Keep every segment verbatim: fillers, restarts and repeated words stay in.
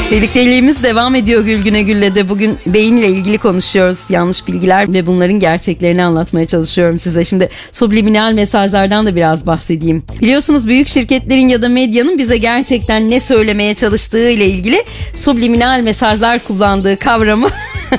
Birlikteliğimiz devam ediyor Gülgüne Gül'le de. Bugün beyinle ilgili konuşuyoruz. Yanlış bilgiler ve bunların gerçeklerini anlatmaya çalışıyorum size. Şimdi subliminal mesajlardan da biraz bahsedeyim. Biliyorsunuz büyük şirketlerin ya da medyanın bize gerçekten ne söylemeye çalıştığı ile ilgili subliminal mesajlar kullandığı kavramı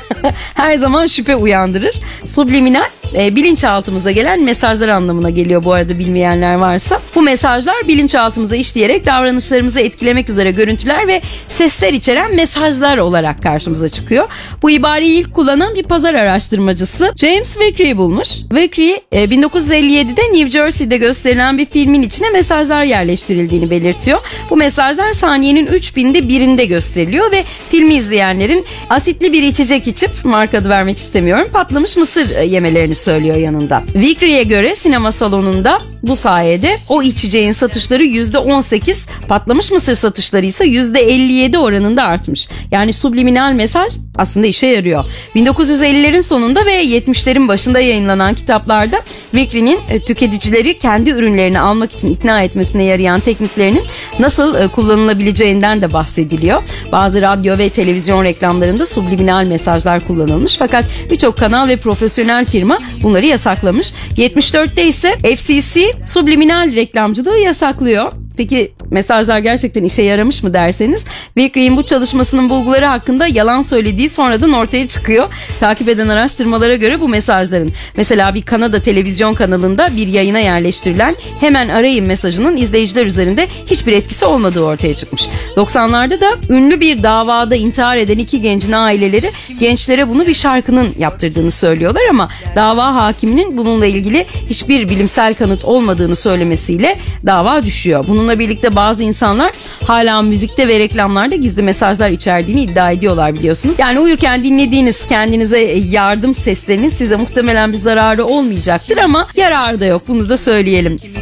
her zaman şüphe uyandırır. Subliminal e, bilinçaltımıza gelen mesajlar anlamına geliyor bu arada, bilmeyenler varsa. Bu mesajlar bilinçaltımıza işleyerek davranışlarımızı etkilemek üzere görüntüler ve sesler içeren mesajlar olarak karşımıza çıkıyor. Bu ibareyi ilk kullanan bir pazar araştırmacısı James Vickrey bulmuş. Vickrey e, bin dokuz yüz elli yedide New Jersey'de gösterilen bir filmin içine mesajlar yerleştirildiğini belirtiyor. Bu mesajlar saniyenin üç binde birinde gösteriliyor ve filmi izleyenlerin asitli bir içecek içip, marka adı vermek istemiyorum, patlamış mısır yemelerini söylüyor yanında. Vickrey'e göre sinema salonunda bu sayede o içeceğin satışları yüzde on sekiz, patlamış mısır satışları ise yüzde elli yedi oranında artmış. Yani subliminal mesaj aslında işe yarıyor. bin dokuz yüz ellilerin sonunda ve yetmişlerin başında yayınlanan kitaplarda Vickrey'nin tüketicileri kendi ürünlerini almak için ikna etmesine yarayan tekniklerinin nasıl kullanılabileceğinden de bahsediliyor. Bazı radyo ve televizyon reklamlarında subliminal mesajlar kullanılmış, fakat birçok kanal ve profesyonel firma bunları yasaklamış. yetmiş dörtte ise F C C subliminal reklamcılığı yasaklıyor. Peki mesajlar gerçekten işe yaramış mı derseniz, Vickrey'in bu çalışmasının bulguları hakkında yalan söylediği sonradan ortaya çıkıyor. Takip eden araştırmalara göre bu mesajların mesela bir Kanada televizyon kanalında bir yayına yerleştirilen "hemen arayın" mesajının izleyiciler üzerinde hiçbir etkisi olmadığı ortaya çıkmış. doksanlarda da ünlü bir davada intihar eden iki gencin aileleri gençlere bunu bir şarkının yaptırdığını söylüyorlar ama dava hakiminin bununla ilgili hiçbir bilimsel kanıt olmadığını söylemesiyle dava düşüyor. Bununla birlikte bazı insanlar hala müzikte ve reklamlarda gizli mesajlar içerdiğini iddia ediyorlar, biliyorsunuz. Yani uyurken dinlediğiniz kendinize yardım seslerinin size muhtemelen bir zararı olmayacaktır ama yararı da yok, bunu da söyleyelim.